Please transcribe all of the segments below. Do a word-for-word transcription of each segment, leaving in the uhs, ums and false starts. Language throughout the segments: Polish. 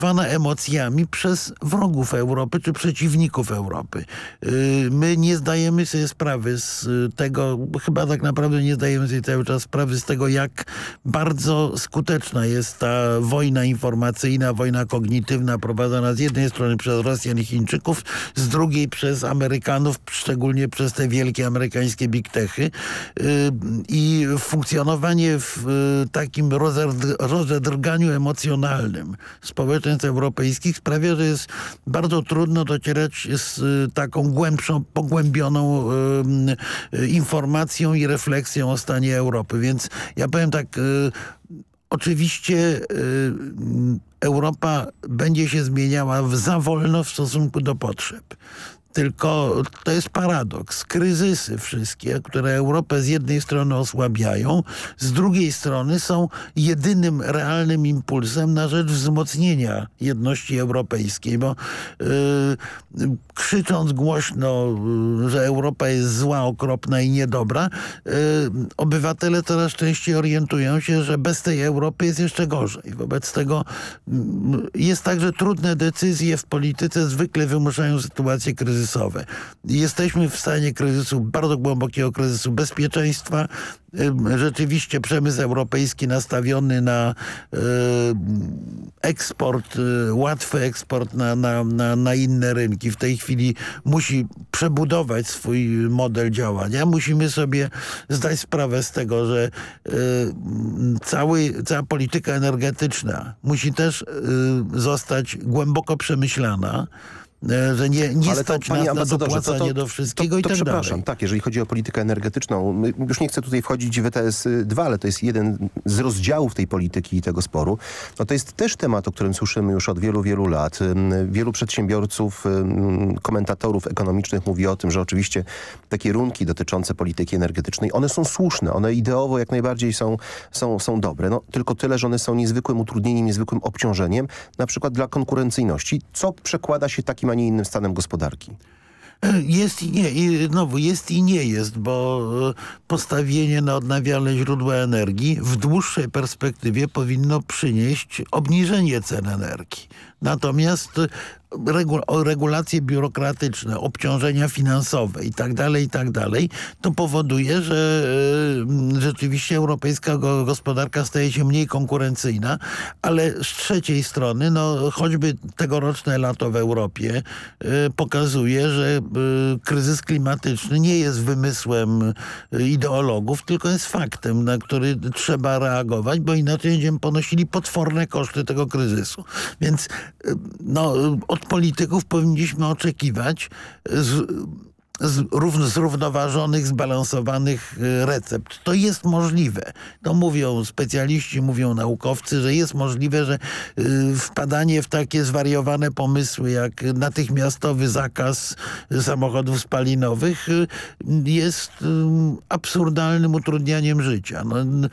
emocjami przez wrogów Europy czy przeciwników Europy. My nie zdajemy sobie sprawy z tego, chyba tak naprawdę nie zdajemy sobie cały czas sprawy z tego, jak bardzo skuteczna jest ta wojna informacyjna, wojna kognitywna prowadzona z jednej strony przez Rosjan i Chińczyków, z drugiej przez Amerykanów, szczególnie przez te wielkie amerykańskie big techy. I funkcjonowanie w takim rozedrganiu emocjonalnym społeczeństw europejskich sprawia, że jest bardzo trudno docierać z taką głębszą, pogłębioną y, informacją i refleksją o stanie Europy. Więc ja powiem tak, y, oczywiście y, Europa będzie się zmieniała za wolno w stosunku do potrzeb. Tylko to jest paradoks. Kryzysy wszystkie, które Europę z jednej strony osłabiają, z drugiej strony są jedynym realnym impulsem na rzecz wzmocnienia jedności europejskiej, bo yy, krzycząc głośno, yy, że Europa jest zła, okropna i niedobra, yy, obywatele coraz częściej orientują się, że bez tej Europy jest jeszcze gorzej. Wobec tego yy, jest tak, że trudne decyzje w polityce zwykle wymuszają sytuacje kryzysowe. Jesteśmy w stanie kryzysu, bardzo głębokiego kryzysu bezpieczeństwa. Rzeczywiście przemysł europejski nastawiony na y, eksport, y, łatwy eksport na, na, na, na inne rynki. W tej chwili musi przebudować swój model działania. Musimy sobie zdać sprawę z tego, że y, cały, cała polityka energetyczna musi też y, zostać głęboko przemyślana, że nie, nie Ale stać to, nas na ambasadorze, dopłacanie to, to, do wszystkiego to, to, i tak przepraszam, dalej. tak, jeżeli chodzi o politykę energetyczną, już nie chcę tutaj wchodzić w E T S dwa, ale to jest jeden z rozdziałów tej polityki i tego sporu. No to jest też temat, o którym słyszymy już od wielu, wielu lat. Wielu przedsiębiorców, komentatorów ekonomicznych mówi o tym, że oczywiście te kierunki dotyczące polityki energetycznej, one są słuszne, one ideowo jak najbardziej są, są, są dobre. No, tylko tyle, że one są niezwykłym utrudnieniem, niezwykłym obciążeniem, na przykład dla konkurencyjności, co przekłada się takim, a nie innym stanem gospodarki. Jest i nie, i znowu jest i nie jest, bo postawienie na odnawialne źródła energii w dłuższej perspektywie powinno przynieść obniżenie cen energii. Natomiast regu- regulacje biurokratyczne, obciążenia finansowe i tak dalej, i tak dalej, to powoduje, że y, rzeczywiście europejska go, gospodarka staje się mniej konkurencyjna, ale z trzeciej strony, no choćby tegoroczne lato w Europie y, pokazuje, że y, kryzys klimatyczny nie jest wymysłem y, ideologów, tylko jest faktem, na który trzeba reagować, bo inaczej będziemy ponosili potworne koszty tego kryzysu. Więc no, od polityków powinniśmy oczekiwać z, z równ, zrównoważonych, zbalansowanych recept. To jest możliwe. To mówią specjaliści, mówią naukowcy, że jest możliwe, że y, wpadanie w takie zwariowane pomysły jak natychmiastowy zakaz samochodów spalinowych y, jest y, absurdalnym utrudnianiem życia. No, y,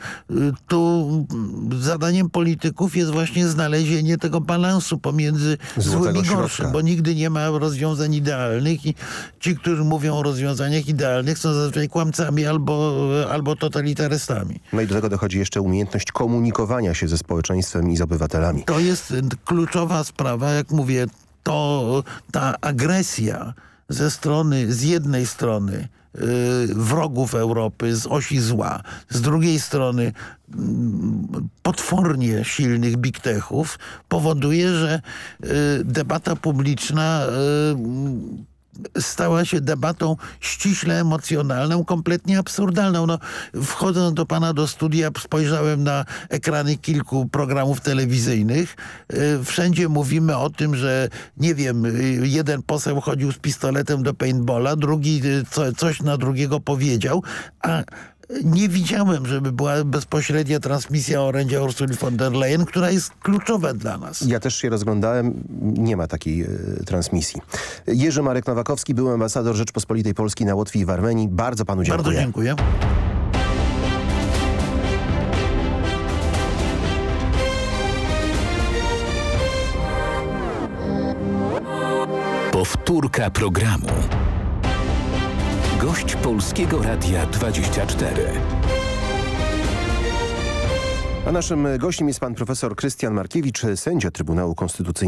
tu zadaniem polityków jest właśnie znalezienie tego balansu pomiędzy złym i gorszym, bo nigdy nie ma rozwiązań idealnych i ci, którzy mówią mówią o rozwiązaniach idealnych, są zazwyczaj kłamcami albo, albo totalitarystami. No i do tego dochodzi jeszcze umiejętność komunikowania się ze społeczeństwem i z obywatelami. To jest kluczowa sprawa, jak mówię, to ta agresja ze strony, z jednej strony yy, wrogów Europy, z osi zła, z drugiej strony yy, potwornie silnych big techów powoduje, że yy, debata publiczna yy, stała się debatą ściśle emocjonalną, kompletnie absurdalną. No, wchodząc do pana do studia, spojrzałem na ekrany kilku programów telewizyjnych. Wszędzie mówimy o tym, że nie wiem, jeden poseł chodził z pistoletem do paintballa, drugi co, coś na drugiego powiedział, a nie widziałem, żeby była bezpośrednia transmisja orędzia Ursuli von der Leyen, która jest kluczowa dla nas. Ja też się rozglądałem. Nie ma takiej y, transmisji. Jerzy Marek Nowakowski, był ambasador Rzeczpospolitej Polskiej na Łotwie i w Armenii. Bardzo panu dziękuję. Bardzo dziękuję. Powtórka programu. Gość Polskiego Radia dwadzieścia cztery. A naszym gościem jest pan profesor Krystian Markiewicz, sędzia Trybunału Konstytucyjnego.